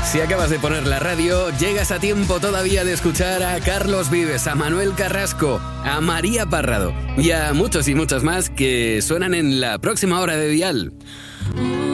Si acabas de poner la radio, llegas a tiempo todavía de escuchar a Carlos Vives, a Manuel Carrasco, a María Parrado y a muchos y muchos más que suenan en la próxima hora de Dial.